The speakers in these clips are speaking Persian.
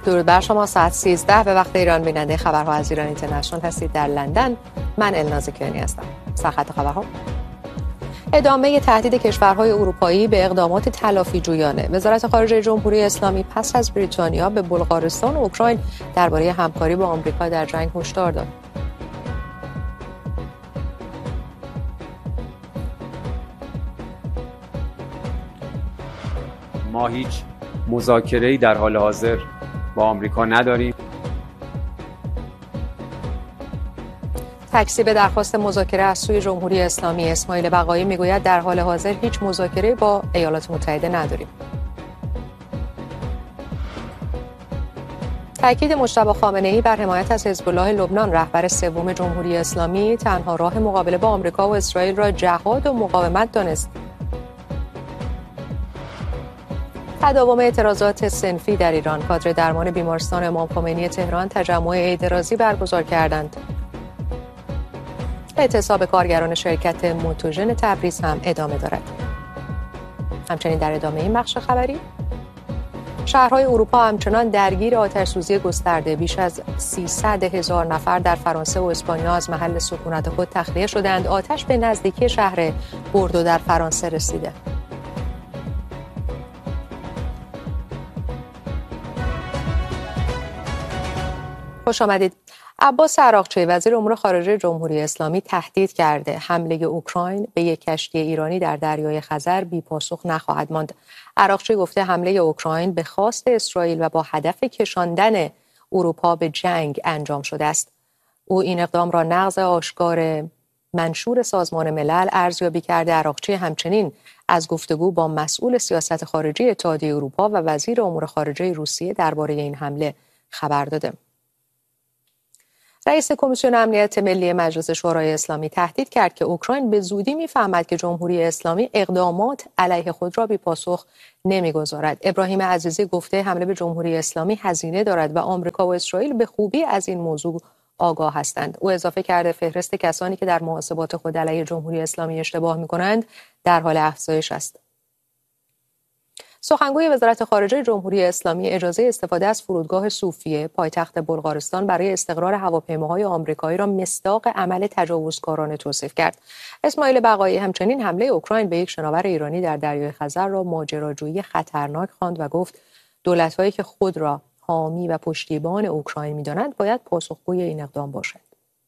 درود بر شما. ساعت 13 به وقت ایران بیننده خبرها از ایران اینترنشنال هستید. در لندن من الناز کیانی هستم. سرخط خبرها: ادامه تهدید کشورهای اروپایی به اقدامات تلافی جویانه. وزارت خارجه جمهوری اسلامی پس از بریتانیا به بلغارستان و اوکراین درباره همکاری با آمریکا در جنگ هشدار داد. ما هیچ مذاکره‌ای در حال حاضر با آمریکا نداریم. تکذیب درخواست مذاکره از سوی جمهوری اسلامی. اسماعیل بقایی میگوید در حال حاضر هیچ مذاکره با ایالات متحده نداریم. تاکید مجتبی خامنه‌ای بر حمایت از حزب الله لبنان. رهبر سوم جمهوری اسلامی تنها راه مقابله با آمریکا و اسرائیل را جهاد و مقاومت دانست. تداوم اعتراضات صنفی در ایران. کادر درمان بیمارستان امام خمینی تهران تجمع عید رازی برگزار کردند. اعتصاب کارگران شرکت موتوژن تبریز هم ادامه دارد. همچنین در ادامه این بخش خبری، شهرهای اروپا همچنان درگیر آتش‌سوزی گسترده. بیش از 300,000 نفر در فرانسه و اسپانیا از محل سکونت خود تخلیه شدند. آتش به نزدیکی شهر بوردو در فرانسه رسیده. خوش آمدید. عباس عراقچی وزیر امور خارجه جمهوری اسلامی تهدید کرده حمله اوکراین به یک کشتی ایرانی در دریای خزر بی‌پاسخ نخواهد ماند. عراقچی گفته حمله اوکراین به خواست اسرائیل و با هدف کشاندن اروپا به جنگ انجام شده است. او این اقدام را نقض آشکار منشور سازمان ملل ارزیابی کرده. عراقچی همچنین از گفتگو با مسئول سیاست خارجی اتحادیه اروپا و وزیر امور خارجه روسیه درباره این حمله خبر داده. رئیس کمیسیون امنیت ملی مجلس شورای اسلامی تهدید کرد که اوکراین به زودی می‌فهمد که جمهوری اسلامی اقدامات علیه خود را بی‌پاسخ نمی‌گذارد. ابراهیم عزیزی گفته حمله به جمهوری اسلامی هزینه دارد و آمریکا و اسرائیل به خوبی از این موضوع آگاه هستند. او اضافه کرده فهرست کسانی که در محاسبات خود علیه جمهوری اسلامی اشتباه می‌کنند در حال افزایش است. سخنگوی وزارت خارجه جمهوری اسلامی اجازه استفاده از فرودگاه صوفیه پایتخت بلغارستان برای استقرار هواپیماهای آمریکایی را مصداق عمل تجاوزکارانه توصیف کرد. اسماعیل بقایی همچنین حمله اوکراین به یک شناور ایرانی در دریای خزر را ماجراجویی خطرناک خواند و گفت دولت‌هایی که خود را حامی و پشتیبان اوکراین می‌دانند باید پاسخگوی این اقدام باشند.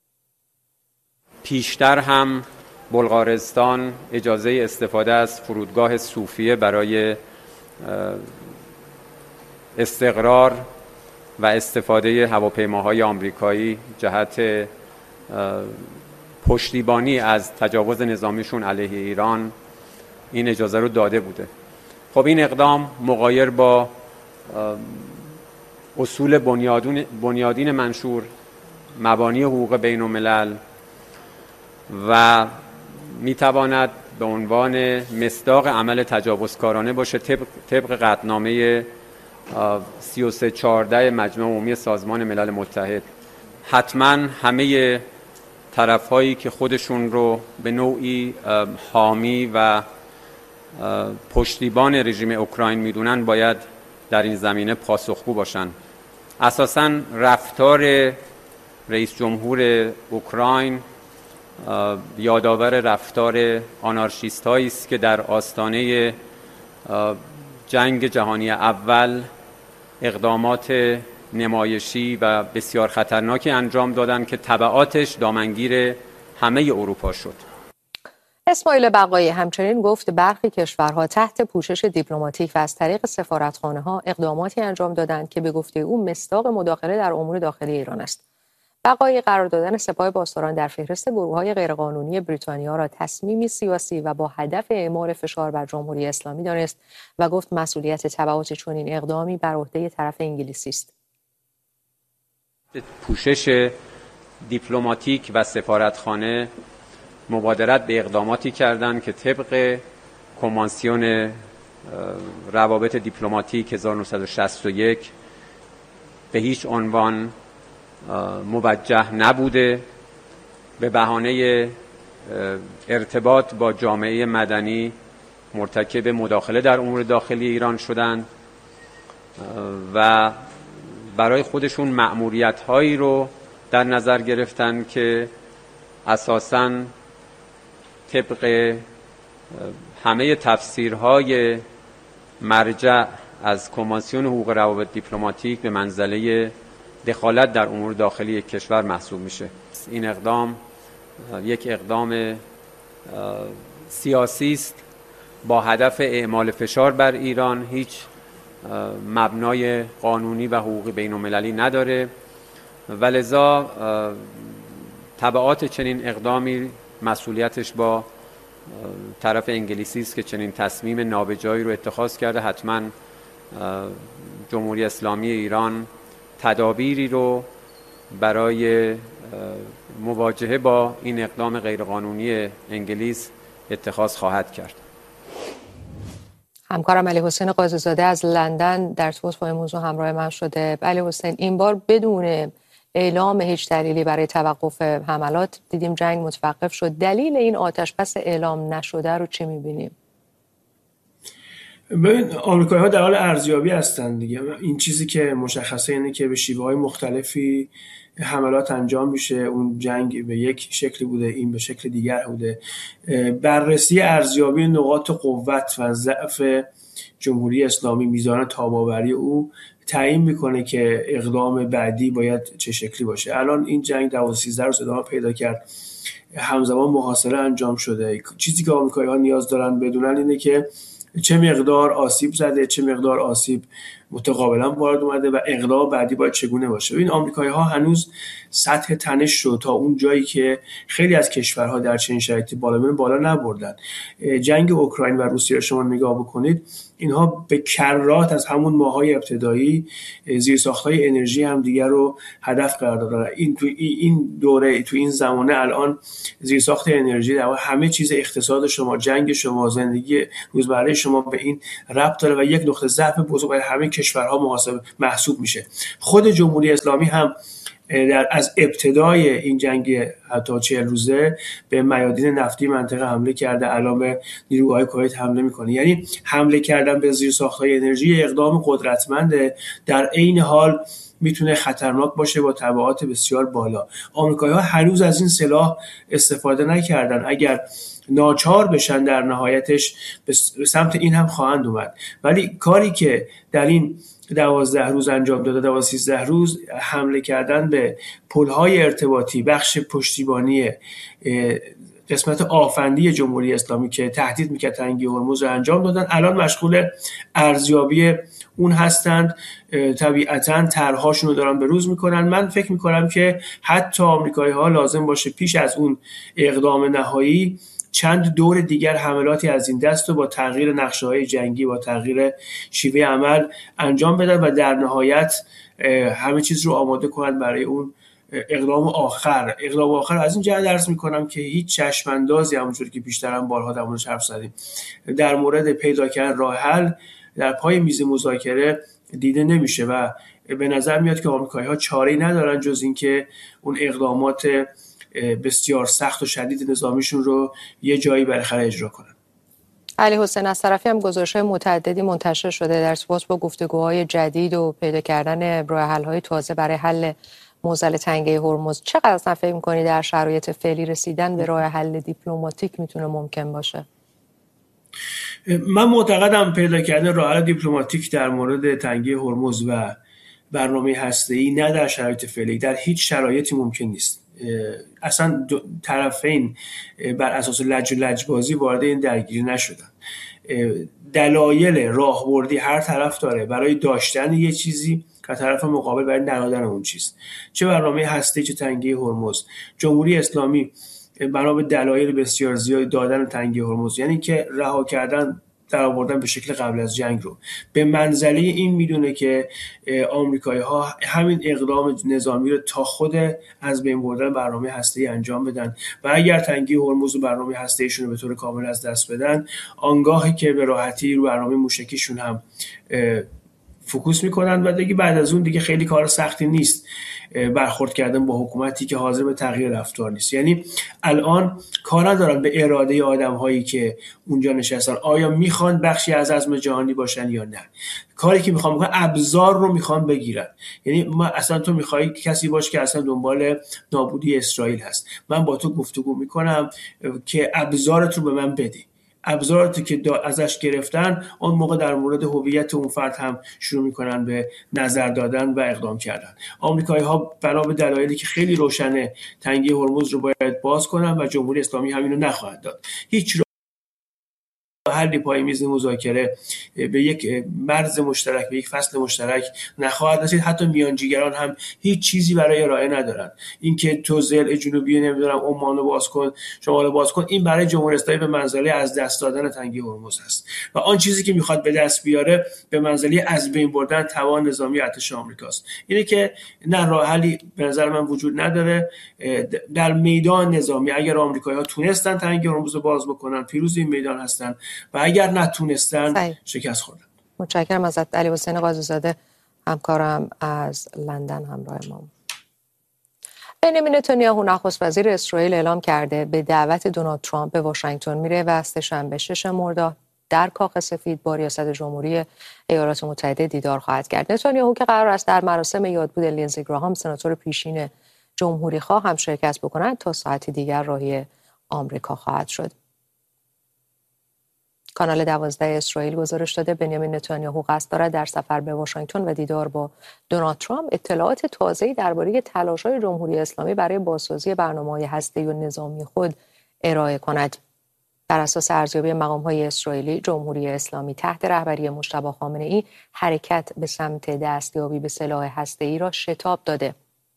پیشتر هم بلغارستان اجازه استفاده از فرودگاه صوفیه برای استقرار و استفاده هواپیماهای آمریکایی جهت پشتیبانی از تجاوز نظامیشون علیه ایران این اجازه رو داده بوده. خب این اقدام مغایر با اصول بنیادین منشور، مبانی حقوق بین الملل و میتواند به عنوان مصداق عمل تجاوزکارانه باشه طبق قطعنامه 3314 مجمع عمومی سازمان ملل متحد. حتما همه طرف‌هایی که خودشون رو به نوعی حامی و پشتیبان رژیم اوکراین میدونن باید در این زمینه پاسخگو باشن. اساساً رفتار رئیس جمهور اوکراین یادآور رفتار آنارشیست‌هایی است که در آستانه جنگ جهانی اول اقدامات نمایشی و بسیار خطرناکی انجام دادند که تبعاتش دامنگیر همه اروپا شد. اسماعیل بقایی همچنین گفت برخی کشورها تحت پوشش دیپلماتیک و از طریق سفارتخانه‌ها اقداماتی انجام دادند که به گفته او مصداق مداخله در امور داخلی ایران است. بقایی قرار دادن سپاه پاسداران در فهرست گروه‌های غیرقانونی بریتانیا را تصمیمی سیاسی و با هدف اعمال فشار بر جمهوری اسلامی دانست و گفت مسئولیت تبعات چنین اقدامی بر عهده طرف انگلیسی است. پوشش دیپلماتیک و سفارتخانه مبادرت به اقداماتی کردند که طبق کنوانسیون روابط دیپلماتیک 1961 به هیچ عنوان موجه نبوده، به بهانه ارتباط با جامعه مدنی مرتکب مداخله در امور داخلی ایران شدند و برای خودشون مأموریت‌هایی رو در نظر گرفتن که اساساً طبق همه تفسیرهای مرجع از کنوانسیون حقوق روابط دیپلماتیک به منزله دخالت در امور داخلی کشور محسوب میشه. این اقدام یک اقدام سیاسی است با هدف اعمال فشار بر ایران، هیچ مبنای قانونی و حقوقی بین‌المللی نداره و لذا تبعات چنین اقدامی مسئولیتش با طرف انگلیسی است که چنین تصمیم نابجایی رو اتخاذ کرده. حتما جمهوری اسلامی ایران تدابیری رو برای مواجهه با این اقدام غیرقانونی انگلیس اتخاذ خواهد کرد. همکارم علی حسین قاضی‌زاده از لندن در ارتباط با این موضوع همراه من شده. علی حسین، این بار بدون اعلام هیچ دلیلی برای توقف حملات دیدیم جنگ متوقف شد. دلیل این آتش‌بس اعلام نشده رو چی می‌بینیم؟ ببین، آمریکایی‌ها در حال ارزیابی هستن دیگه. این چیزی که مشخصه اینه که به شیوه‌های مختلفی حملات انجام میشه. اون جنگ به یک شکلی بوده، این به شکل دیگر بوده. بررسی ارزیابی نقاط قوت و ضعف جمهوری اسلامی، میزان تاب‌آوری او تعیین میکنه که اقدام بعدی باید چه شکلی باشه. الان این جنگ 12 روز ادامه پیدا کرد، همزمان محاصره انجام شده. چیزی که آمریکایی‌ها نیاز دارن بدونن اینه که چه مقدار آسیب زده، چه مقدار آسیب متقابلا وارد اومده و اقدام بعدی باید چگونه باشه. این آمریکایی‌ها هنوز سطح تنش رو تا اون جایی که خیلی از کشورها در چنین شرایطی بالا نبردن. جنگ اوکراین و روسیه رو شما نگاه بکنید، اینها به کرات از همون ماهای ابتدایی زیرساخت‌های انرژی هم دیگر رو هدف قرار دادن. این دوره، تو این زمانه الان زیرساخت انرژی در همه چیز اقتصاد شما، جنگ شما، زندگی روزمره شما به این ربط داره و یک نقطه ضعف بزرگ برای همه کشورها محسوب میشه. خود جمهوری اسلامی هم از ابتدای این جنگ حتی 40 روزه به میادین نفتی منطقه حمله کرده، الان به نیروهای کویت حمله میکنه. یعنی حمله کردن به زیرساخت‌های انرژی اقدام قدرتمنده، در عین حال میتونه خطرناک باشه با تبعات بسیار بالا. آمریکایی‌ها هنوز از این سلاح استفاده نکردن. اگر ناچار بشن در نهایتش به سمت این هم خواهند اومد. ولی کاری که در این 12 روز انجام داده، 13 روز حمله کردن به پل‌های ارتباطی، بخش پشتیبانی قسمت آفندی جمهوری اسلامی که تهدید میکرد تنگی هرمز رو انجام دادن، الان مشغول ارزیابی اون هستند. طبیعتاً طرح‌هاشون رو دارن به روز میکنن. من فکر میکنم که حتی آمریکایی‌ها لازم باشه پیش از اون اقدام نهایی چند دور دیگر حملاتی از این دست رو با تغییر نقشه‌های جنگی، با تغییر شیوه عمل انجام بدن و در نهایت همه چیز رو آماده کنند برای اون اقدام آخر. از این جهت درس میکنم که هیچ چشماندازی، همونجوری که بیشترم بارها در موردش حرف زدیم، در مورد پیدا کردن راه حل در پای میز مذاکره دیده نمیشه و به نظر میاد که آمریکایی‌ها چاره‌ای ندارن جز اینکه اون اقدامات بسیار سخت و شدید نظامیشون رو یه جایی بالاخره اجرا کنن. علی حسین، از طرفی هم گزارش‌های متعددی منتشر شده در ارتباط با گفتگوهای جدید و پیدا کردن راه حل‌های تازه برای حل معضل تنگه هرمز. چقدر اصلا فکر می‌کنی در شرایط فعلی رسیدن به راه حل دیپلماتیک میتونه ممکن باشه؟ من معتقدم پیدا کردن راه حل دیپلماتیک در مورد تنگه هرمز و برنامه هسته‌ای نه در شرایط فعلی، در هیچ شرایطی ممکن نیست. اصلا طرفین بر اساس لج و لجبازی وارد این درگیری نشدن. دلایل راهبردی هر طرف داره برای داشتن یه چیزی که طرف مقابل برای ندادن اون چیز، چه برنامه هسته‌ای چه تنگه هرمز. جمهوری اسلامی بنا به دلایل بسیار زیادی دادن تنگه هرمز، یعنی که رها کردن در آوردن به شکل قبل از جنگ رو، به منزله این میدونه که آمریکایی‌ها همین اقدام نظامی رو تا خود از بین بردن برنامه هسته‌ای انجام بدن و اگر تنگی هرمز و برنامه هسته‌ایشون رو به طور کامل از دست بدن، آنگاهی که به راحتی رو برنامه موشکیشون هم فوکوس میکنن و دیگه بعد از اون دیگه خیلی کار سختی نیست برخورد کردن با حکومتی که حاضر به تغییر رفتار نیست. یعنی الان کار ندارن به اراده آدم هایی که اونجا نشستن آیا میخوان بخشی از عزم جهانی باشن یا نه. کاری که میخوان بکنن ابزار رو میخوان بگیرن. یعنی ما اصلا تو میخوای کسی باش که اصلا دنبال نابودی اسرائیل هست، من با تو گفتگو میکنم که ابزارت رو به من بدی. ابزاراتی که ازش گرفتن اون موقع در مورد هویت اون فرد هم شروع میکنن به نظر دادن و اقدام کردن. آمریکایی ها بنا به دلایلی که خیلی روشنه تنگی هرمز رو باید باز کنن و جمهوری اسلامی همین رو نخواهد داد. هیچ حلی پای میز مذاکره به یک مرز مشترک، به یک فصل مشترک نخواهد رسید. حتی میانجیگران هم هیچ چیزی برای ارائه ندارن. اینکه تو ضلع جنوبی نمیدونم عمانو باز کن، شمالو باز کن، این برای جمهوری اسلامی به منزله از دست دادن تنگی هرمز است و آن چیزی که میخواد به دست بیاره به منزله از بین بردن توان نظامی ارتش آمریکاست. اینه که نه راه حلی به نظر من وجود نداره. در میدان نظامی اگر آمریکایی‌ها تونستن تنگی هرمز رو باز بکنن پیروز این میدان هستن و اگر نتونستن شکست خوردن. متشکرم ازت علی حسین قاضی‌زاده، همکارم از لندن همراه ما. بنیامین نتانیاهو نخست وزیر اسرائیل اعلام کرده به دعوت دونالد ترامپ به واشنگتن میره و سه‌شنبه 6 مرداد در کاخ سفید با ریاست جمهوری ایالات متحده دیدار خواهد کرد. نتانیاهو که قرار است در مراسم یادبود لینزی گراهام سناتور پیشین جمهوری‌خواه هم شرکت بکنند تا ساعتی دیگر راهی آمریکا خواهد شد. کانال 12 اسرائیل گزارش داده بنیامین نتانیاهو قصد دارد در سفر به واشنگتن و دیدار با دونالد ترامپ اطلاعات تازه‌ای درباره تلاش‌های جمهوری اسلامی برای بازسازی برنامه‌های هسته‌ای و نظامی خود ارائه کند. بر اساس ارزیابی مقام‌های اسرائیلی، جمهوری اسلامی تحت رهبری مجتبی خامنه‌ای حرکت به سمت دستیابی به سلاح هسته‌ای را شتاب داده.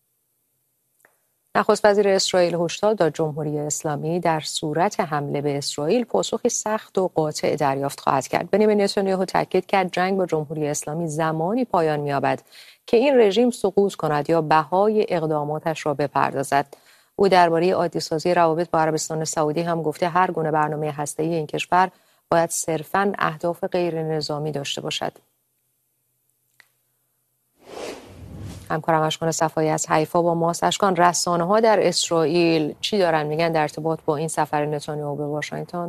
نخست وزیر اسرائیل هشدار داد جمهوری اسلامی در صورت حمله به اسرائیل پاسخی سخت و قاطع دریافت خواهد کرد. بنیامین نتانیاهو تاکید کرد جنگ با جمهوری اسلامی زمانی پایان می‌یابد که این رژیم سقوط کند یا بهای اقداماتش را بپردازد. او درباره عادی‌سازی روابط با عربستان سعودی هم گفته هر گونه برنامه هسته‌ای این کشور باید صرفاً اهداف غیر نظامی داشته باشد. همکارم اشکان صفایی از حیفا با ماست. اشکان، رسانه‌ها در اسرائیل چی دارن میگن در ارتباط با این سفر نتانیاهو به واشنگتن؟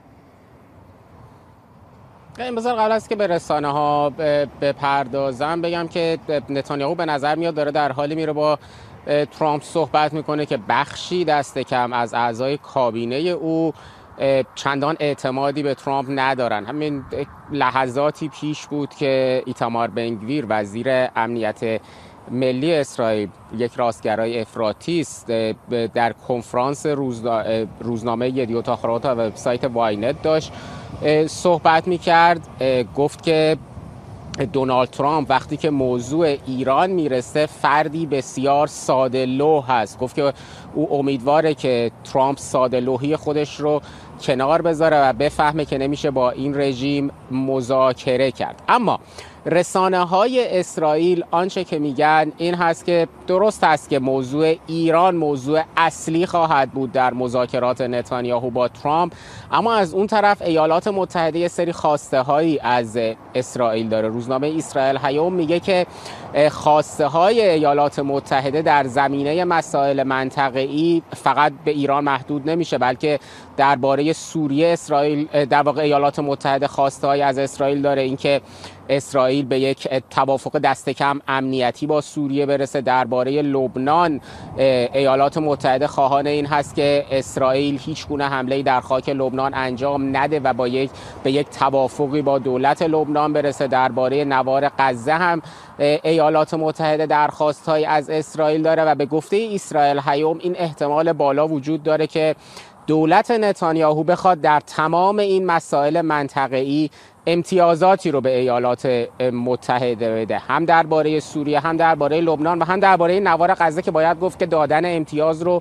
این بذار قبل از که به رسانه‌ها بپردازم بگم که نتانیاهو به نظر میاد داره در حالی میره با ترامپ صحبت میکنه که بخشی دست کم از اعضای کابینه او چندان اعتمادی به ترامپ ندارن. همین لحظاتی پیش بود که ایتامار بنگویر وزیر امنیت ملی اسرائیل، یک راستگرای افراطی است، در کنفرانس روزنامه یدیوت آخرات و وبسایت واینت داشت صحبت میکرد. گفت که دونالد ترامپ وقتی که موضوع ایران میرسه فردی بسیار ساده لوح هست. گفت که او امیدواره که ترامپ ساده لوحی خودش رو کنار بذاره و بفهمه که نمیشه با این رژیم مذاکره کرد. اما رسانه‌های اسرائیل آنچه که میگن این هست که درست است که موضوع ایران موضوع اصلی خواهد بود در مذاکرات نتانیاهو با ترامپ، اما از اون طرف ایالات متحده یه سری خواسته هایی از اسرائیل داره. روزنامه اسرائیل هیوم میگه که خواسته های ایالات متحده در زمینه مسائل منطقه‌ای فقط به ایران محدود نمیشه، بلکه درباره سوریه اسرائیل در واقع ایالات متحده خواسته های از اسرائیل داره، اینکه اسرائیل به یک توافق دست کم امنیتی با سوریه برسه. درباره لبنان ایالات متحده خواهان این هست که اسرائیل هیچ گونه حمله‌ای در خاک لبنان انجام نده و به یک توافقی با دولت لبنان برسه. درباره نوار غزه هم ایالات متحده درخواست‌هایی از اسرائیل داره و به گفته اسرائیل هیوم این احتمال بالا وجود داره که دولت نتانیاهو بخواد در تمام این مسائل منطقه‌ای امتیازاتی رو به ایالات متحده بده، هم درباره سوریه، هم درباره لبنان و هم درباره نوار غزه که باید گفت که دادن امتیاز رو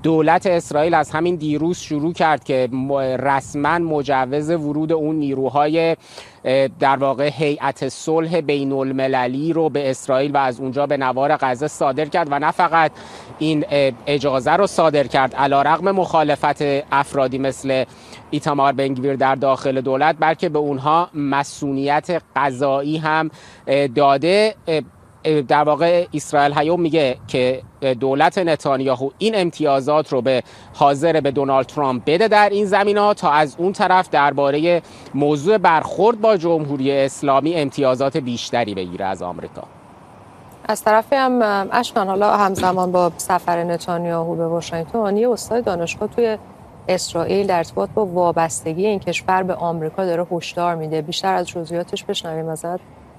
دولت اسرائیل از همین دیروز شروع کرد که رسما مجوز ورود اون نیروهای در واقع هیئت صلح بین المللی رو به اسرائیل و از اونجا به نوار غزه صادر کرد و نه فقط این اجازه رو صادر کرد علیرغم مخالفت افرادی مثل ایتامار بنگویر در داخل دولت، بلکه به اونها مسئولیت قضایی هم داده. در واقع اسرائیل هیوم میگه که دولت نتانیاهو این امتیازات رو حاضر به دونالد ترامپ بده در این زمینه‌ها تا از اون طرف درباره موضوع برخورد با جمهوری اسلامی امتیازات بیشتری بگیره از آمریکا. از طرفی هم اشکان، حالا همزمان با سفر نتانیاهو به واشنگتن، یه استاد دانشگاه توی اسرائیل در ارتباط با وابستگی این کشور به آمریکا داره هشدار میده. بیشتر از جزئیاتش بشنویم ازت.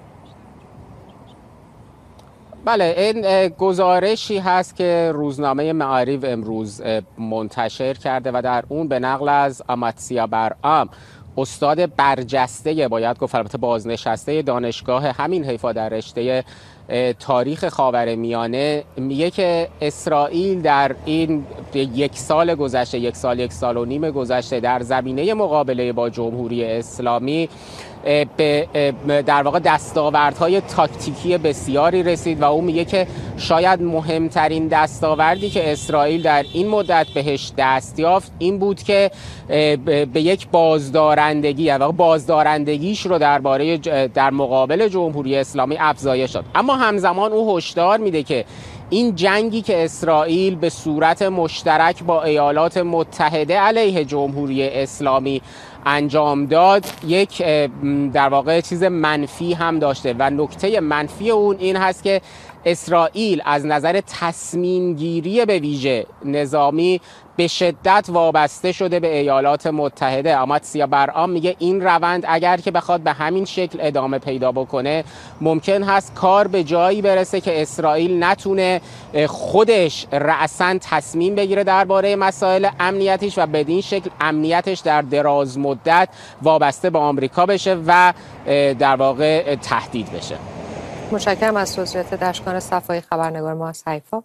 بله، این گزارشی هست که روزنامه معاریف امروز منتشر کرده و در اون به نقل از آماتسیا برام، استاد برجسته، باید گفت البته بازنشسته دانشگاه همین حیفا در رشته تاریخ خاورمیانه، میگه که اسرائیل در این یک سال گذشته، یک سال و نیم گذشته در زمینه مقابله با جمهوری اسلامی به در واقع دستاوردهای تاکتیکی بسیاری رسید و اون میگه که شاید مهمترین دستاوردی که اسرائیل در این مدت بهش دست یافت این بود که به یک بازدارندگیش رو در مقابل جمهوری اسلامی افزایش داد. اما همزمان او هشدار میده که این جنگی که اسرائیل به صورت مشترک با ایالات متحده علیه جمهوری اسلامی انجام داد یک در واقع چیز منفی هم داشته و نکته منفی اون این هست که اسرائیل از نظر تصمیم گیری به ویژه نظامی به شدت وابسته شده به ایالات متحده. آماتسیا برام میگه این روند اگر که بخواد به همین شکل ادامه پیدا بکنه ممکن هست کار به جایی برسه که اسرائیل نتونه خودش رأساً تصمیم بگیره درباره مسائل امنیتیش و بدین شکل امنیتش در دراز مدت وابسته به آمریکا بشه و در واقع تهدید بشه. متشکرم از توضیحات دشکان صفایی، خبرنگار ما از حیفا.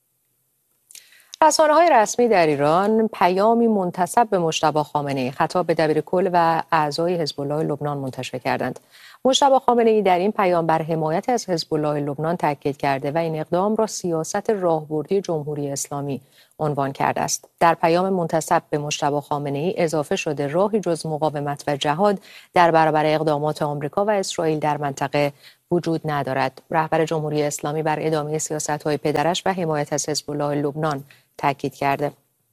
رسانه‌های رسمی در ایران پیامی منتسب به مجتبی خامنه‌ای خطاب به دبیرکل و اعضای حزب الله لبنان منتشر کردند. مجتبی خامنه‌ای در این پیام بر حمایت از حزب الله لبنان تاکید کرده و این اقدام را سیاست راهبردی جمهوری اسلامی عنوان کرده است. در پیام منتسب به مجتبی خامنه‌ای اضافه شده راهی جز مقاومت و جهاد در برابر اقدامات آمریکا و اسرائیل در منطقه وجود ندارد. رهبر جمهوری اسلامی بر ادامه سیاست‌های پدرش و حمایت از حزب الله لبنان تاکید کرده.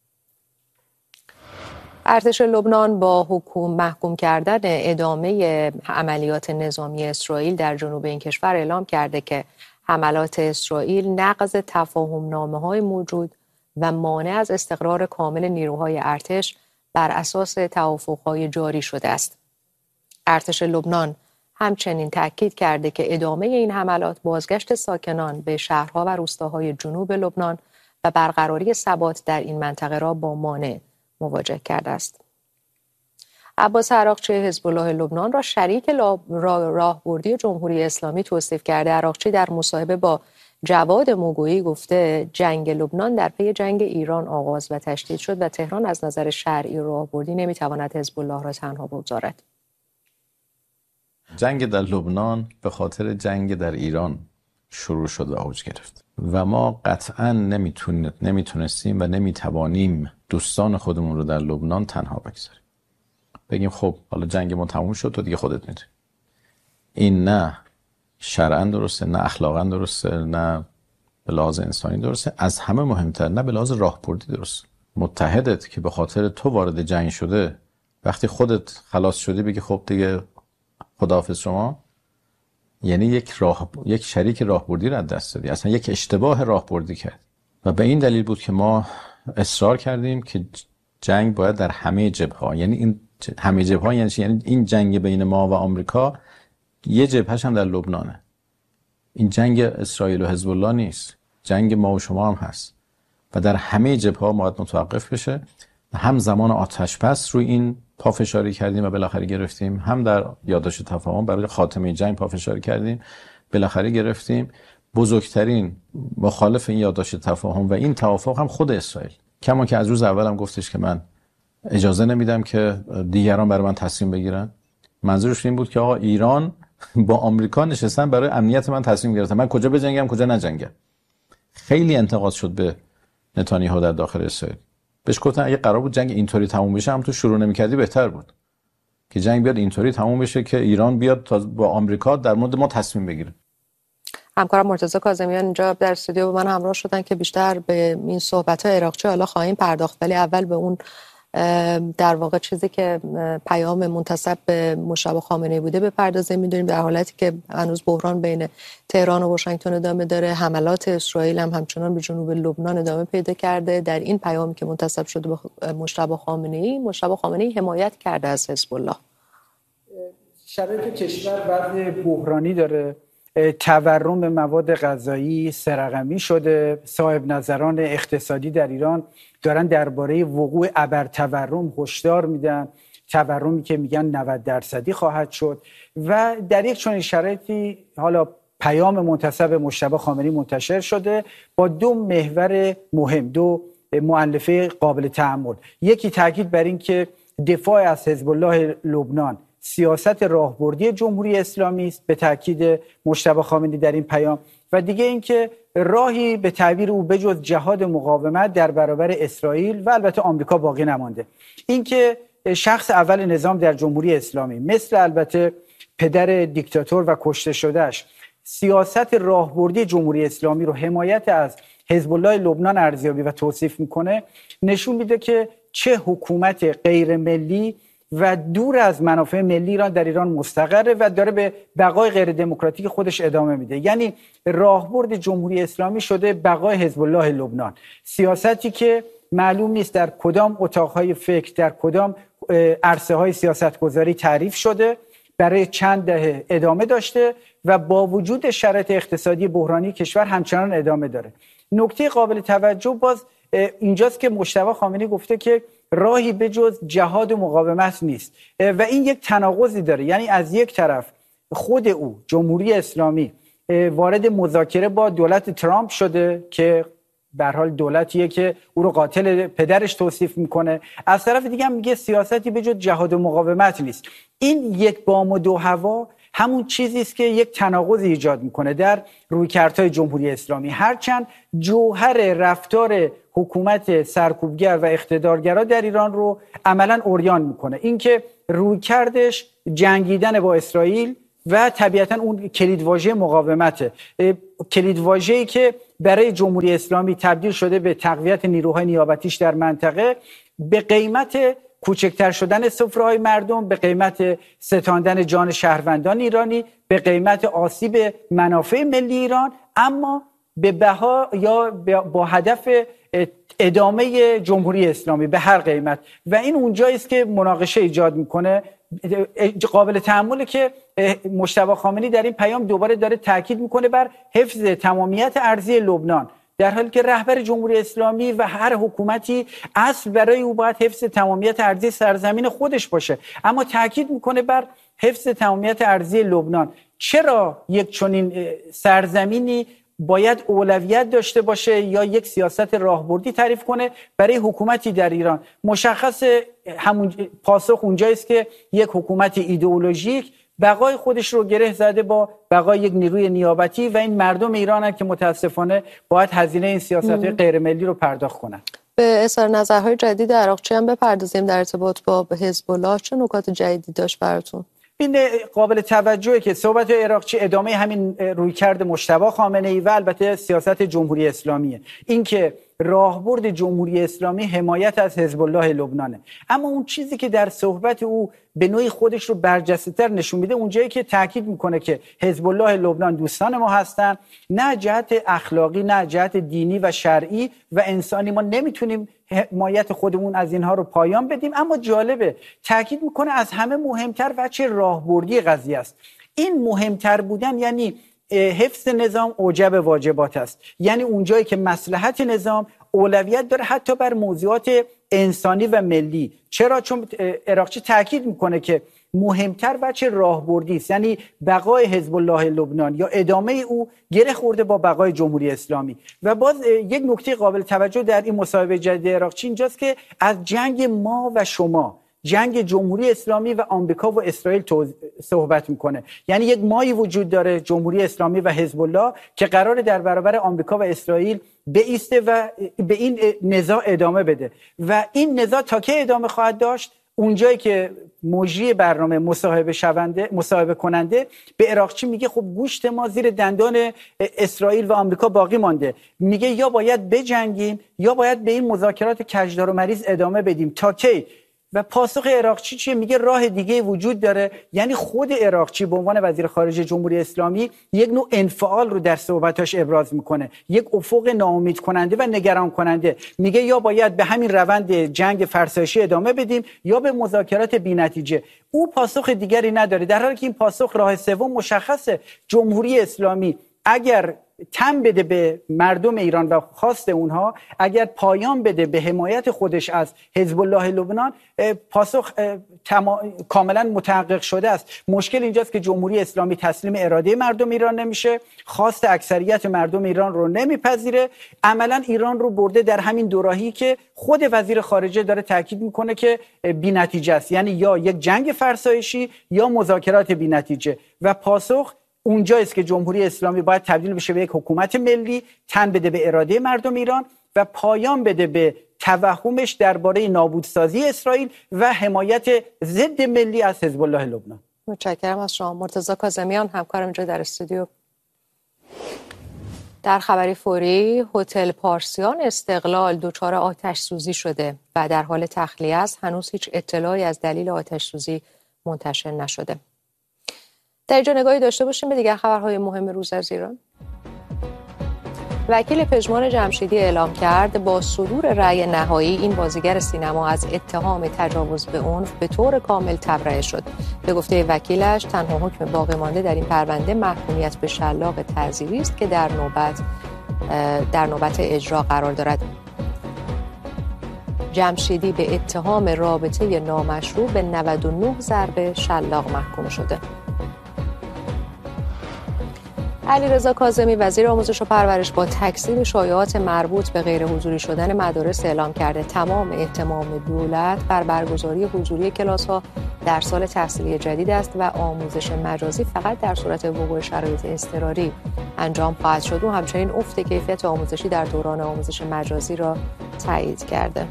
ارتش لبنان با محکوم کردن ادامه عملیات نظامی اسرائیل در جنوب این کشور اعلام کرده که حملات اسرائیل نقض تفاهم‌نامه‌های موجود و مانع از استقرار کامل نیروهای ارتش بر اساس توافق‌های جاری شده است. ارتش لبنان همچنین تاکید کرده که ادامه این حملات بازگشت ساکنان به شهرها و روستاهای جنوب لبنان و برقراری ثبات در این منطقه را با مانع مواجه کرده است. عباس عراقچی حزب الله لبنان را شریک راهبردی جمهوری اسلامی توصیف کرده. عراقچی در مصاحبه با جواد موگویی گفته جنگ لبنان در پی جنگ ایران آغاز و تشدید شد و تهران از نظر شرعی راهبردی نمیتواند حزب الله را تنها بگذارد. جنگ در لبنان به خاطر جنگ در ایران شروع شد و اوج گرفت و ما قطعاً نمیتونستیم و نمیتوانیم دوستان خودمون رو در لبنان تنها بگذاریم. بگیم خب حالا جنگ ما تموم شد تو دیگه خودت میدونی. این نه شرعاً درسته، نه اخلاقاً درسته، نه به لحاظ انسانی درسته، از همه مهمتر نه به لحاظ راهبردی درسته. متحدت که به خاطر تو وارد جنگ شده وقتی خودت خلاص شدی بگی خب دیگه خداحافظ شما، یعنی یک شریک راهبردی رو از دست دادی، اصلا یک اشتباه راهبردی کرد. و به این دلیل بود که ما اصرار کردیم که جنگ باید در همه جبهه‌ها، یعنی این همه جبهه‌ها یعنی این جنگ بین ما و آمریکا یه جبهش هم در لبنانه. این جنگ اسرائیل و حزب الله نیست، جنگ ما و شما هم هست و در همه جبهه‌ها باید متوقف بشه. هم زمان آتش بس روی این پافشاری کردیم و بالاخره گرفتیم، هم در یادداشت تفاهم برای خاتمه جنگ پافشاری کردیم بالاخره گرفتیم. بزرگترین مخالف این یادداشت تفاهم و این توافق هم خود اسرائیل کما که از روز اولم گفتش که من اجازه نمیدم که دیگران برای من تصمیم بگیرن. منظورش این بود که آقا ایران با آمریکا نشستن برای امنیت من تصمیم گرفتن، من کجا بجنگم کجا نجنگم. خیلی انتقاد شد به نتانیاهو در داخل اسرائیل. بهش گفتن اگه قرار بود جنگ اینطوری تموم بشه هم تو شروع نمی‌کردی بهتر بود، که جنگ بیاد اینطوری تموم بشه که ایران بیاد تا با آمریکا در مورد ما تصمیم بگیره. همکارم مرتضی کاظمیان اینجا در استودیو با من همراه شدن که بیشتر به این صحبت‌های عراقچی حالا خواهیم پرداخت، ولی اول به اون در واقع چیزی که پیام منتسب به مجتبی خامنه‌ای بوده بپردازیم. می‌دونیم در حالتی که هنوز بحران بین تهران و واشنگتن ادامه داره، حملات اسرائیل هم همچنان به جنوب لبنان ادامه پیدا کرده. در این پیامی که منتسب شده به مجتبی خامنه‌ای حمایت کرده از حزب الله. شرایط کشور وضع بحرانی داره، تورم مواد غذایی سرقمی شده، صاحب نظران اقتصادی در ایران دارن درباره وقوع ابرتورم هشدار میدن، تورمی که میگن 90% خواهد شد. و در یک چنین شرایطی حالا پیام منتسب مجتبی خامنه‌ای منتشر شده با دو محور مهم، دو مؤلفه قابل تأمل. یکی تاکید بر این که دفاع از حزب الله لبنان سیاست راهبردی جمهوری اسلامی است به تاکید مجتبی خامنه‌ای در این پیام، و دیگه اینکه راهی به تعبیر او بجز جهاد مقاومت در برابر اسرائیل و البته آمریکا باقی نمانده. اینکه شخص اول نظام در جمهوری اسلامی مثل البته پدر دیکتاتور و کشته شدهش سیاست راهبردی جمهوری اسلامی رو حمایت از حزب الله لبنان ارزیابی و توصیف میکنه، نشون میده که چه حکومت غیر ملی و دور از منافع ملی ایران در ایران مستقره و داره به بقای غیر دموکراتیک خودش ادامه میده. یعنی راهبرد جمهوری اسلامی شده بقای حزب الله لبنان، سیاستی که معلوم نیست در کدام اتاقهای فکر، در کدام عرصه های سیاستگذاری تعریف شده، برای چند دهه ادامه داشته و با وجود شرایط اقتصادی بحرانی کشور همچنان ادامه داره. نکته قابل توجه باز اینجاست که مجتبی خامنه‌ای گفته که راهی به جز جهاد و مقاومت نیست و این یک تناقضی داره. یعنی از یک طرف خود او جمهوری اسلامی وارد مذاکره با دولت ترامپ شده که به هر حال دولتیه که او رو قاتل پدرش توصیف میکنه، از طرف دیگه هم میگه سیاستی به جز جهاد و مقاومت نیست. این یک بام و دو هوا همون چیزی است که یک تناقض ایجاد میکنه در رویکردهای جمهوری اسلامی، هرچند جوهر رفتار حکومت سرکوبگر و اقتدارگرا در ایران رو عملاً عریان میکنه. اینکه رویکردش جنگیدن با اسرائیل و طبیعتاً اون کلیدواژه مقاومته، کلیدواژه‌ای که برای جمهوری اسلامی تبدیل شده به تقویت نیروهای نیابتیش در منطقه به قیمت کوچکتر شدن سفره‌های مردم، به قیمت ستاندن جان شهروندان ایرانی، به قیمت آسیب منافع ملی ایران، اما به بها یا با هدف ادامه جمهوری اسلامی به هر قیمت. و این اونجایی است که مناقشه ایجاد میکنه. قابل تأمله که مجتبی خامنه‌ای در این پیام دوباره داره تاکید میکنه بر حفظ تمامیت ارضی لبنان، در حالی که رهبر جمهوری اسلامی و هر حکومتی اصل برای او باید حفظ تمامیت ارضی سرزمین خودش باشه، اما تاکید میکنه بر حفظ تمامیت ارضی لبنان. چرا یک چنین سرزمینی باید اولویت داشته باشه یا یک سیاست راهبردی تعریف کنه برای حکومتی در ایران؟ مشخص همون پاسخ اونجاییست که یک حکومت ایدئولوژیک بقای خودش رو گره زده با بقای یک نیروی نیابتی و این مردم ایران هستند که متاسفانه باید هزینه این سیاست‌های غیر ملی رو پرداخت کنن. به اظهار نظرهای جدید عراقچی هم بپردازیم در ارتباط با حزب الله. چه نکات جدیدی داشت براتون؟ این قابل توجهه که صحبت عراقچی ادامه همین رویکرد مجتبی خامنه‌ای و البته سیاست جمهوری اسلامیه، اینکه راهبرد جمهوری اسلامی حمایت از حزب الله لبنانه. اما اون چیزی که در صحبت او به نوعی خودش رو برجسته‌تر نشون میده اونجایی که تاکید میکنه که حزب الله لبنان دوستان ما هستن، نه جهت اخلاقی نه جهت دینی و شرعی و انسانی ما نمیتونیم حمایت خودمون از اینها رو پایان بدیم. اما جالبه تاکید میکنه از همه مهمتر وجه راهبردی قضیه است. این مهمتر بودن یعنی حفظ نظام اوجب واجبات است، یعنی اونجایی که مصلحت نظام اولویت داره حتی بر موضوعات انسانی و ملی. چرا؟ چون عراقچی تاکید میکنه که مهمتر و چه راهبردی است، یعنی بقای حزب الله لبنان یا ادامه او گره خورده با بقای جمهوری اسلامی. و باز یک نکته قابل توجه در این مصاحبه جدید عراقچی اینجاست که از جنگ ما و شما، جنگ جمهوری اسلامی و آمریکا و اسرائیل صحبت میکنه. یعنی یک مایی وجود داره، جمهوری اسلامی و حزب الله، که قراره در برابر آمریکا و اسرائیل بایسته و به این نزاع ادامه بده. و این نزاع تا که ادامه خواهد داشت؟ اونجایی که مجری برنامه مصاحبه کننده به عراقچی میگه خب گوشت ما زیر دندان اسرائیل و آمریکا باقی مانده، میگه یا باید بجنگیم یا باید به این مذاکرات کجدار و مریض ادامه بدیم. تا کی؟ و پاسخ عراقچی چیه؟ میگه راه دیگه وجود داره. یعنی خود عراقچی به عنوان وزیر خارجه جمهوری اسلامی یک نوع انفعال رو در صحبتاش ابراز میکنه، یک افق ناامید کننده و نگران کننده. میگه یا باید به همین روند جنگ فرسایشی ادامه بدیم یا به مذاکرات بی‌نتیجه. او پاسخ دیگری نداره، در حالی که این پاسخ راه سوم مشخصه. جمهوری اسلامی اگر تن بده به مردم ایران و خواست اونها، اگر پایان بده به حمایت خودش از حزب الله لبنان، پاسخ کاملا متحقق شده است. مشکل اینجاست که جمهوری اسلامی تسلیم اراده مردم ایران نمیشه، خواست اکثریت مردم ایران رو نمیپذیره، عملا ایران رو برده در همین دوراهی که خود وزیر خارجه داره تاکید میکنه که بی‌نتیجه است. یعنی یا یک جنگ فرسایشی یا مذاکرات بی‌نتیجه. و پاسخ اونجاییست که جمهوری اسلامی باید تبدیل بشه به یک حکومت ملی، تن بده به اراده مردم ایران و پایان بده به توهمش درباره نابودسازی اسرائیل و حمایت ضد ملی از حزب الله لبنان. متشکرم از شما. مرتضی کاظمیان همکارم اینجا در استودیو. در خبری فوری، هتل پارسیان استقلال دچار آتش سوزی شده و در حال تخلیه است. هنوز هیچ اطلاعی از دلیل آتش سوزی منتشر نشده. در اینجا نگاهی داشته باشیم به دیگر خبرهای مهم روز از ایران. وکیل پژمان جمشیدی اعلام کرد با صدور رأی نهایی این بازیگر سینما از اتهام تجاوز به عنف به طور کامل تبرئه شد. به گفته وکیلش تنها حکم باقی مانده در این پرونده محکومیت به شلاق تعزیری است که در نوبت اجرا قرار دارد. جمشیدی به اتهام رابطه نامشروع به 99 ضربه شلاق محکوم شده. علیرضا کاظمی وزیر آموزش و پرورش با تکذیب شایعات مربوط به غیر حضوری شدن مدارس اعلام کرده تمام اهتمام دولت بر برگزاری حضوری کلاس‌ها در سال تحصیلی جدید است و آموزش مجازی فقط در صورت وقوع شرایط اضطراری انجام خواهد شد. و همچنین افت کیفیت آموزشی در دوران آموزش مجازی را تایید کرده.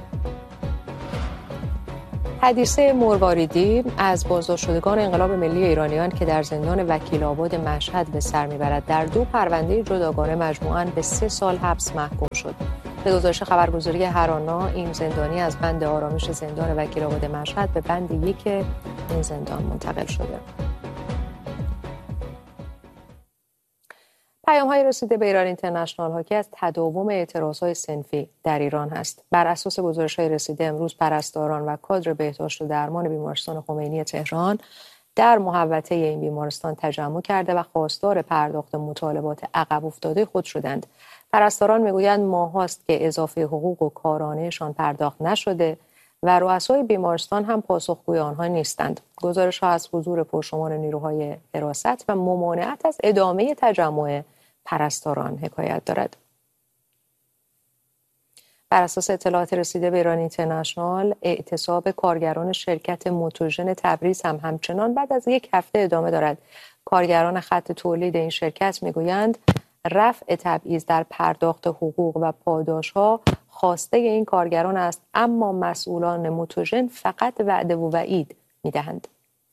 حدیثه مرواریدی از بازداشت شدگان انقلاب ملی ایرانیان که در زندان وکیل‌آباد مشهد به سر میبرد در 2 پرونده جداگانه مجموعاً به 3 سال حبس محکوم شد. به گزارش خبرگزاری هرانا، این زندانی از بند آرامش زندان وکیل‌آباد مشهد به بند 1 این زندان منتقل شده. پیام‌های رسیده به ایران اینترنشنال حاکی از تداوم اعتراض‌های صنفی در ایران است. بر اساس گزارش‌های رسیده امروز پرستاران و کادر بهداشت و درمان بیمارستان خمینی تهران در محوطه این بیمارستان تجمع کرده و خواستار پرداخت مطالبات عقب افتاده خود شدند. پرستاران میگویند ماهاست که اضافه حقوق و کارانه‌شان پرداخت نشده و رؤسای بیمارستان هم پاسخگوی آنها نیستند. گزارش‌ها از حضور پرشمار نیروهای حراست و ممانعت از ادامه تجمع پرستاران حکایت دارد. بر اساس اطلاعات رسیده به ایران اینترنشنال، اعتصاب کارگران شرکت موتوژن تبریز هم همچنان بعد از 1 هفته ادامه دارد. کارگران خط تولید این شرکت میگویند رفع تبعیض در پرداخت حقوق و پاداش‌ها خواسته این کارگران است، اما مسئولان موتوژن فقط وعده و وعید میدهند.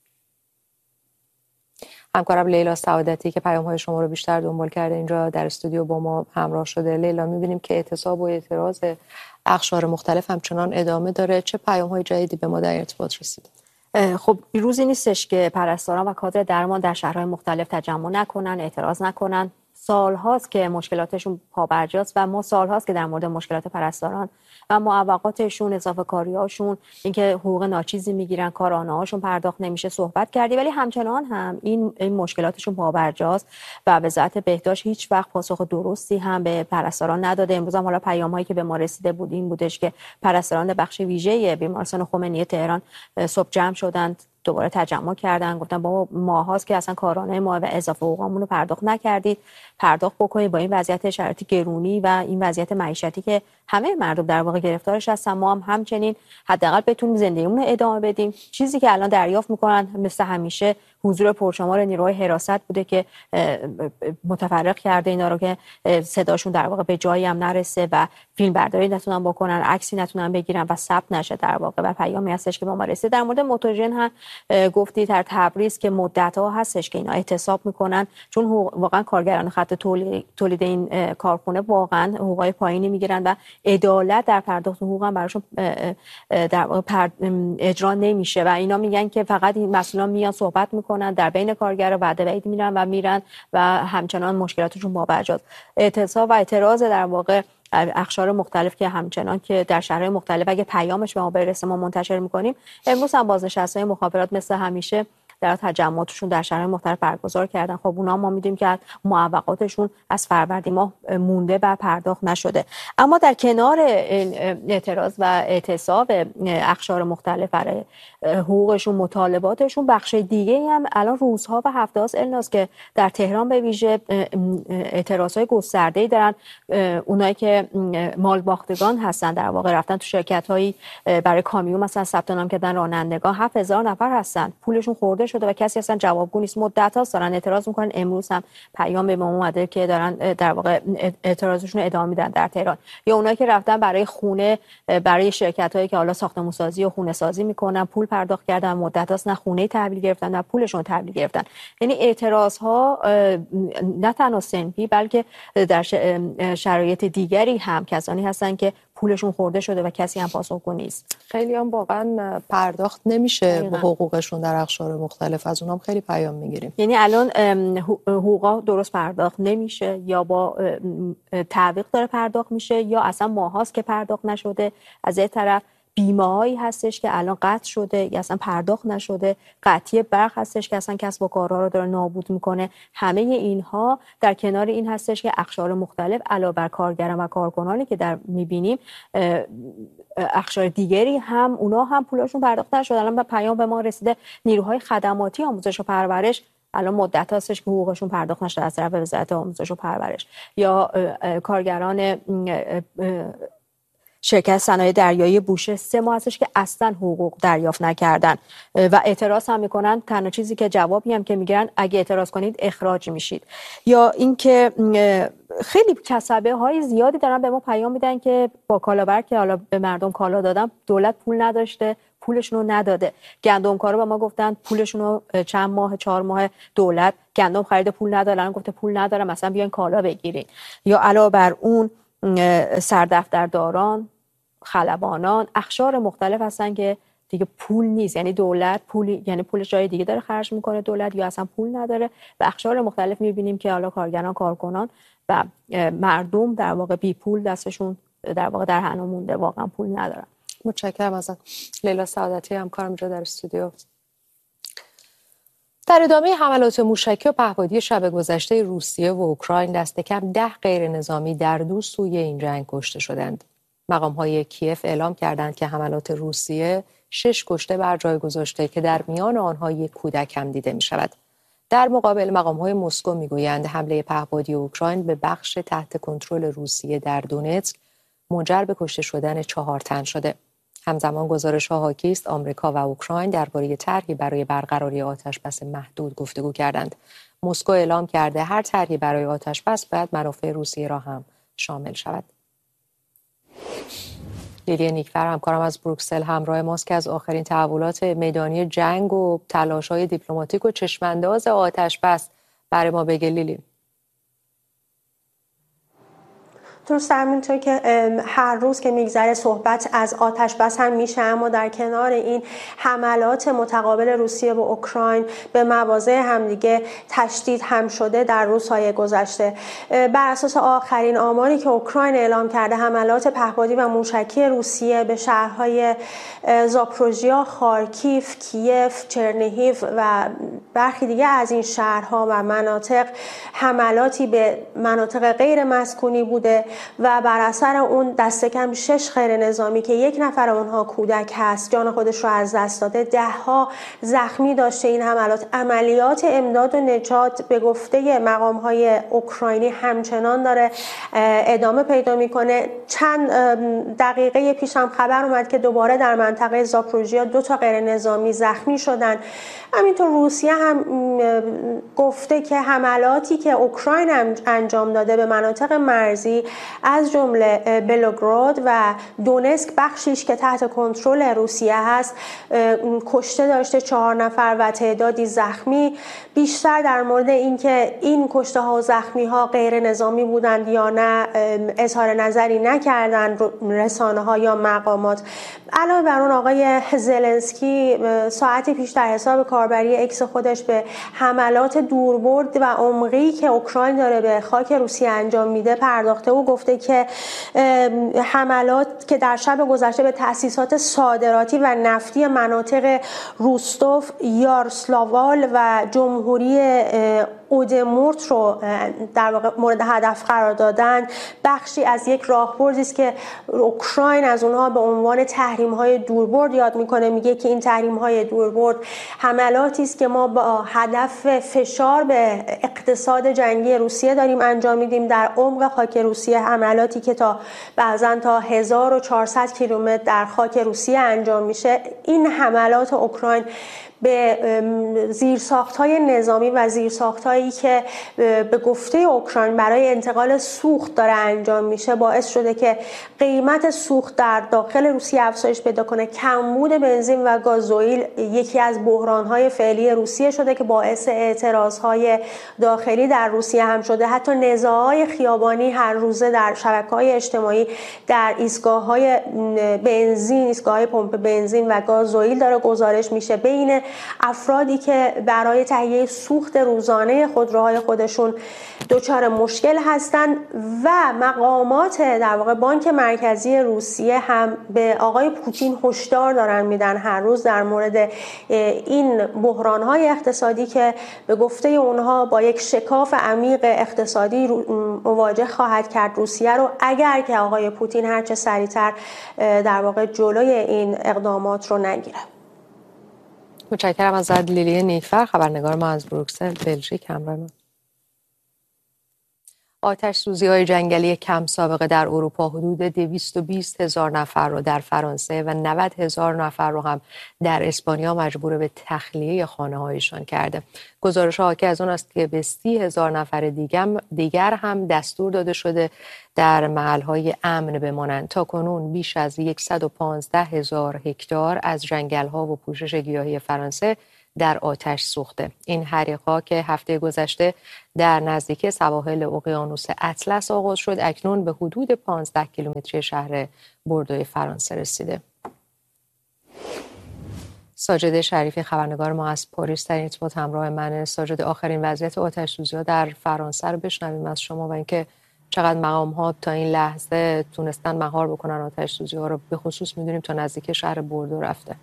همکارم لیلا سعادتی که پیام‌های شما رو بیشتر دنبال کرده اینجا در استودیو با ما همراه شده. لیلا، می‌بینیم که اعتصاب و اعتراض اقشار مختلف همچنان ادامه داره. چه پیام‌های جدیدی به ما در ارتباط رسیده؟ خب روزی نیستش که پرستاران و کادر درمان در شهرهای مختلف تجمع نکنن، اعتراض نکنن. سال‌هاست که مشکلاتشون پابرجاست و ما سال‌هاست که در مورد مشکلات پرستاران و معوقاتشون، اضافه کاری‌هاشون، اینکه حقوق ناچیزی میگیرن، کارآنه‌هاشون پرداخت نمیشه صحبت کردی، ولی همچنان هم این مشکلاتشون پابرجاست و وزارت بهداشت هیچ وقت پاسخ درستی هم به پرستاران نداده. امروز هم حالا پیام‌هایی که به ما رسیده بود این بودش که پرستاران بخش ویژه بیمارستان خمینی تهران صبح جمع شدند دوباره تجمع کردن، گفتن بابا ماهاست که اصلا کارانه ما و اضافه حقوقمون رو پرداخت نکردید، پرداخت بکنید. با این وضعیت شرایط گرونی و این وضعیت معیشتی که همه مردم در واقع گرفتارش هستن، ما هم همچنین حداقل بتونیم زندگیمون رو ادامه بدیم. چیزی که الان دریافت میکنن مثل همیشه حضور پرشمار نیروهای حراست بوده که متفرق کرده اینا رو که صداشون در واقع به جایی هم نرسه و فیلم برداری نتونن بکنن، عکسی نتونن بگیرن و ثبت نشه در واقع. و پیامی هستش که به ما رسید. در مورد موتوژن هم گفتی در تبریز که مدت‌ها هستش که اینا اعتصاب میکنن، چون واقعا کارگران خط تولید این کارخونه واقعا حقوقای پایینی میگیرن و عدالت در پرداخت حقوق هم براشون در واقع اجرا نمیشه و اینا میگن که فقط این مسئولان میان صحبت میکنن در بین کارگرا، وعده بعید میرن و همچنان مشکلاتشون مابرجاست. اعتصاب و اعتراض در واقع اقشار مختلف که همچنان که در شهرهای مختلف اگه پیامش به ما برسه ما منتشر میکنیم. امروز هم بازنشسته‌های مخابرات مثل همیشه در تجمعاتشون در شهرهای مختلف برگزار کردن. خب اونا ما میدونیم که معوقاتشون از فروردین ماه مونده و پرداخت نشده. اما در کنار اعتراض و اعتصاب اقشار مختلف برای حقوقشون، مطالباتشون، بخش دیگه هم الان روزها و هفته‌هاست الناس که در تهران به ویژه اعتراضهای گسترده‌ای دارن. اونایی که مال باختگان هستن در واقع رفتن تو شرکت‌هایی برای کامیون مثلا ثبت نام کردن رانندگان، 7000 نفر هستن، پولشون خورده شده و کسی اصلا جوابگو نیست. مدت‌هاست دارن اعتراض میکنن. امروز هم پیام به ما اومده که دارن در واقع اعتراضشون رو ادامه میدن در تهران. یا اونایی که رفتن برای خونه، برای شرکت‌هایی که حالا ساختمان‌سازی و خونه سازی میکنن پول پرداخت کردن، مدت‌هاست نه خونه تحویل گرفتن نه پولشون تحویل گرفتن. یعنی اعتراض‌ها نه تنها صنفی بلکه در شرایط دیگری هم کسانی هستن که پولشون خورده شده و کسی هم پاسخگو نیست. خیلی هم واقعا پرداخت نمیشه به حقوقشون در اقشار مختلف. از اونام خیلی پیام میگیریم. یعنی الان حقوقا درست پرداخت نمیشه، یا با تعویق داره پرداخت میشه، یا اصلا ماهاست که پرداخت نشده. از این طرف بیمه هایی هستش که الان قطع شده یا اصلا پرداخت نشده، قطعی برق هستش که اصلا کسب و کارها رو داره نابود میکنه. همه اینها در کنار این هستش که اقشار مختلف علاوه بر کارگران و کارکنانی که در میبینیم اقشار دیگری هم اونا هم پولاشون پرداخت نشده. الان به پیام به ما رسیده نیروهای خدماتی آموزش و پرورش الان مدت هستش که حقوقشون پرداخت نشده از طرف وزارت آموزش و پرورش، یا کارگران شرکت صنایع دریایی بوشهر 3 ماه هستش که اصلا حقوق دریافت نکردن و اعتراض هم میکنن. تنها چیزی که جوابی هم که میگیرن اگه اعتراض کنید اخراج میشید. یا اینکه خیلی کسبه های زیادی دارن به ما پیام میدن که با کالابر که حالا به مردم کالا دادن دولت پول نداشته، پولشون رو نداده. گندمکارا به ما گفتن پولشون رو چند ماه 4 ماه دولت گندم خرید پول ندارن، گفته پول ندارم مثلا بیاین کالا بگیرین. یا علاوه بر اون سردفترداران، خلبانان، اقشار مختلف هستن که دیگه پول نیست. یعنی دولت پول، یعنی پولش جای دیگه داره خرج میکنه دولت، یا اصلا پول نداره. و اقشار مختلف میبینیم که حالا کارگران، کارکنان و مردم در واقع بی پول دستشون در واقع در حنا مونده، واقعا پول ندارن. متشکرم ازت. لیلا سعادتی همکارم اینجا در استودیو. در ادامه حملات موشکی و پهپادی شب گذشته روسیه و اوکراین دست کم 10 غیر نظامی در 2 سوی این جنگ کشته شدند. مقام‌های کیف اعلام کردند که حملات روسیه 6 کشته بر جای گذاشته که در میان آنها 1 کودک هم دیده می شود. در مقابل مقام‌های مسکو میگویند حمله پهپادی اوکراین به بخش تحت کنترل روسیه در دونتسک منجر به کشته شدن 4 تن شده. همزمان گزارش‌ها حاکی است آمریکا و اوکراین درباره طرحی برای برقراری آتش‌بس محدود گفتگو کردند. مسکو اعلام کرده هر طرحی برای آتش‌بس باید منافع روسیه را هم شامل شود. لیلی نیکفر همکارم از بروکسل همراه ماست که از آخرین تحولات میدانی جنگ و تلاش‌های دیپلماتیک و چشم‌انداز آتش‌بس برای ما بگه. لیلی. درست همینطور که هر روز که میگذره صحبت از آتش بس هم میشه، اما در کنار این حملات متقابل روسیه و اوکراین به مواضع همدیگه تشدید هم شده در روزهای گذشته. بر اساس آخرین آماری که اوکراین اعلام کرده حملات پهپادی و موشکی روسیه به شهرهای زاپروژیا، خارکیف، کیف، چرنیهیف و برخی دیگه از این شهرها و مناطق حملاتی به مناطق غیر مسکونی بوده و بر اثر اون دست کم 6 غیر نظامی که 1 نفر اونها کودک هست جان خودش رو از دست داده، 10 ها زخمی داشته. این حملات، عملیات امداد و نجات به گفته مقام‌های اوکراینی همچنان داره ادامه پیدا میکنه. چند دقیقه پیش هم خبر اومد که دوباره در منطقه زاپروژیا 2 تا غیر نظامی زخمی شدن. همینطور روسیه هم گفته که حملاتی که اوکراین انجام داده به مناطق مرزی از جمله بلوگراد و دونسک، بخشیش که تحت کنترل روسیه هست، کشته داشته 4 نفر و تعدادی زخمی. بیشتر در مورد اینکه این کشته ها و زخمی ها غیر نظامی بودند یا نه اظهار نظری نکردن رسانه ها یا مقامات. علاوه بر اون آقای زلنسکی ساعتی پیش در حساب کاربری اکس خودش به حملات دوربرد و عمقی که اوکراین داره به خاک روسیه انجام میده پرداخته و گفته که حملات که در شب گذشته به تأسیسات صادراتی و نفتی مناطق روستوف، یارسلاوال و جمهوری اودمورت رو در واقع مورد هدف قرار دادن، بخشی از یک راهبردی است که اوکراین از اونها به عنوان تحریم‌های دوربرد یاد میکنه. میگه که این تحریم‌های دوربرد حملاتی است که ما با هدف فشار به اقتصاد جنگی روسیه داریم انجام میدیم در عمق خاک روسیه، حملاتی که بعضاً تا 1400 کیلومتر در خاک روسیه انجام میشه. این حملات اوکراین به زیرساخت‌های نظامی و زیرساخت‌هایی که به گفته اوکراین برای انتقال سوخت داره انجام میشه باعث شده که قیمت سوخت در داخل روسیه افزایش پیدا کنه. کمبود بنزین و گازوئیل یکی از بحران‌های فعلی روسیه شده که باعث اعتراض‌های داخلی در روسیه هم شده. حتی نزاع‌های خیابانی هر روزه در شبکه‌های اجتماعی در ایستگاه‌های بنزین، ایستگاه‌های پمپ بنزین و گازوئیل داره گزارش میشه بین افرادی که برای تهیه سوخت روزانه خودروهای خودشون دچار مشکل هستند. و مقامات در واقع بانک مرکزی روسیه هم به آقای پوتین هشدار دارن میدن هر روز در مورد این بحران‌های اقتصادی که به گفته اونها با یک شکاف عمیق اقتصادی مواجه خواهد کرد روسیه رو، اگر که آقای پوتین هرچه سریعتر در واقع جلوی این اقدامات رو نگیره. متشکرم ازت لیلی نیفر، خبرنگار ما از بروکسل بلژیک همراه ما. آتش سوزی‌های جنگلی کم سابقه در اروپا حدود 220,000 نفر رو در فرانسه و 90,000 نفر رو هم در اسپانیا مجبور به تخلیه خانه‌هایشان کرده. گزارش‌ها حاکی از اون است که به 30,000 نفر دیگر هم دستور داده شده در محل‌های امن بمانند. تاکنون بیش از 115,000 هکتار از جنگل‌ها و پوشش گیاهی فرانسه در آتش سوخته. این حریق‌ها که هفته گذشته در نزدیکی سواحل اقیانوس اطلس آغاز شد، اکنون به حدود 15 کیلومتری شهر بوردوی فرانسه رسیده. ساجد شریفی خبرنگار ما از پاریس در ارتباط همراه من. ساجد، آخرین وضعیت آتش سوزی‌ها در فرانسه رو بشنویم از شما و اینکه چقدر مقام‌ها تا این لحظه تونستن مهار بکنن آتش سوزی‌ها رو. به خصوص می‌دونیم تا نزدیک شهر بوردو رفته.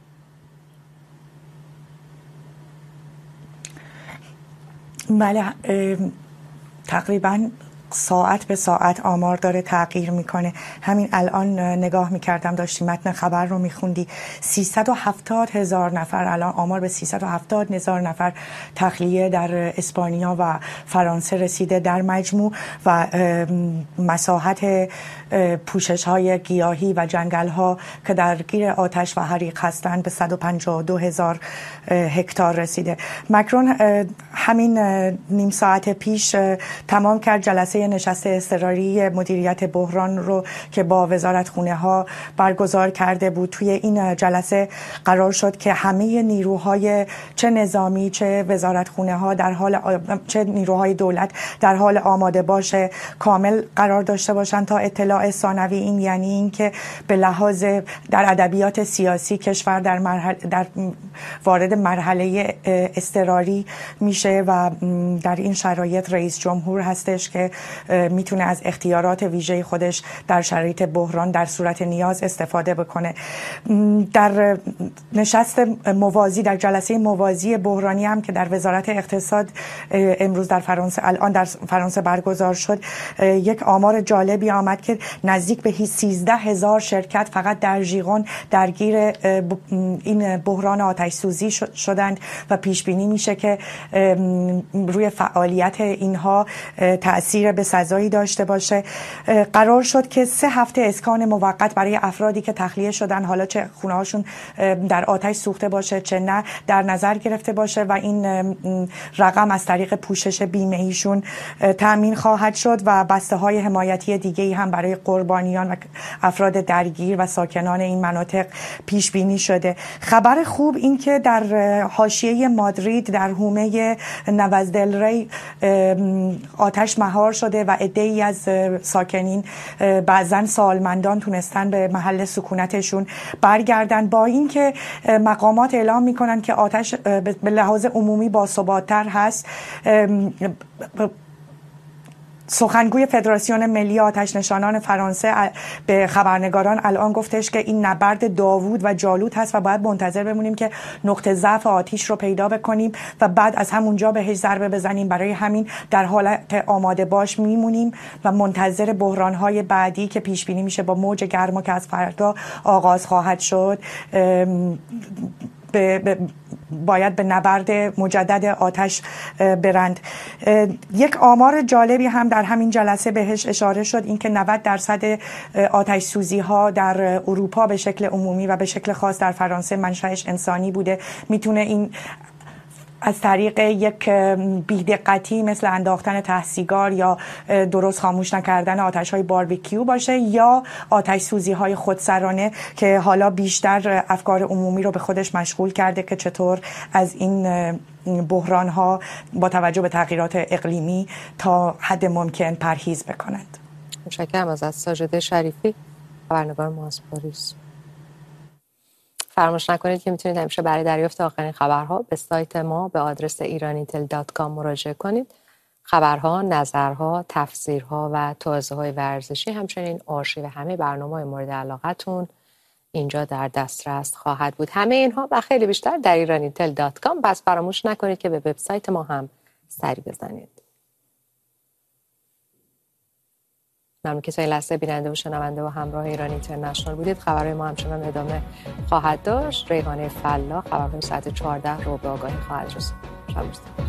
بله، تقریباً ساعت به ساعت آمار داره تغییر میکنه. همین الان نگاه میکردم، داشتی متن خبر رو میخوندی، 370,000 نفر، الان آمار به 370,000 نفر تخلیه در اسپانیا و فرانسه رسیده در مجموع و مساحت پوشش های گیاهی و جنگل ها که درگیر آتش و حریق هستند به 152,000 هکتار رسیده. مکرون همین نیم ساعت پیش تمام کرد جلسه نشست اضطراری مدیریت بحران رو که با وزارت خونه ها برگزار کرده بود. توی این جلسه قرار شد که همه نیروهای چه نظامی چه وزارت خونه ها چه نیروهای دولت در حال آماده باشه کامل قرار داشته باشن تا اطلاع ثانوی. این یعنی این که به لحاظ در ادبیات سیاسی کشور در وارد مرحله اضطراری میشه و در این شرایط رئیس جمهور هستش که میتونه از اختیارات ویژه خودش در شرایط بحران در صورت نیاز استفاده بکنه. در نشست موازی، در جلسه موازی بحرانی هم که در وزارت اقتصاد امروز الان در فرانسه برگزار شد، یک آمار جالبی آمد که نزدیک به 13,000 شرکت فقط در ژیغون درگیر این بحران آتش سوزی شدند و پیش بینی میشه که روی فعالیت اینها تأثیر به سزایی داشته باشه. قرار شد که 3 هفته اسکان موقت برای افرادی که تخلیه شدن، حالا چه خونه هاشون در آتش سوخته باشه چه نه، در نظر گرفته باشه و این رقم از طریق پوشش بیمه ایشون تأمین خواهد شد و بسته های حمایتی دیگه‌ای هم برای قربانیان و افراد درگیر و ساکنان این مناطق پیش بینی شده. خبر خوب این که در حاشیه مادرید در حومه نوزدل ری آتش مهار شده و عده‌ای از ساکنین بعضن سالمندان تونستن به محل سکونتشون برگردن، با اینکه مقامات اعلام میکنن که آتش به لحاظ عمومی باثبات‌تر هست. سخنگوی فدراسیون ملی آتش نشانان فرانسه به خبرنگاران الان گفتش که این نبرد داوود و جالوت هست و باید منتظر بمونیم که نقطه ضعف آتش رو پیدا بکنیم و بعد از همونجا بهش ضربه بزنیم. برای همین در حالت آماده باش میمونیم و منتظر بحران‌های بعدی که پیش بینی میشه با موج گرما که از فردا آغاز خواهد شد باید به نبرد مجدد آتش برند. یک آمار جالبی هم در همین جلسه بهش اشاره شد، این که 90% آتش سوزی ها در اروپا به شکل عمومی و به شکل خاص در فرانسه منشأش انسانی بوده. میتونه این از طریق یک بی‌دقتی مثل انداختن ته سیگار یا درست خاموش نکردن آتش‌های باربیکیو باشه یا آتش سوزی‌های خودسرانه که حالا بیشتر افکار عمومی رو به خودش مشغول کرده که چطور از این بحران‌ها با توجه به تغییرات اقلیمی تا حد ممکن پرهیز بکنند. متشکرم از ساجده شریفی، خبرنگار ما از پاریس. فراموش نکنید که میتونید همیشه برای دریافت آخرین خبرها به سایت ما به آدرس iranitel.com مراجعه کنید. خبرها، نظرها، تفسیرها و توضیح‌های ورزشی، همچنین آرشیو همه برنامه‌های مورد علاقتون اینجا در دسترس خواهد بود. همه اینها و خیلی بیشتر در iranitel.com. پس فراموش نکنید که به وبسایت ما هم سری بزنید. ممنون که تا این لحظه بیننده و شنونده و همراه ایران اینترنشنال بودید. خبرهای ما همچنان ادامه خواهد داشت. ریحانه فلاح خبرهای ساعت 14 رو به آگاهی خواهد رسوند.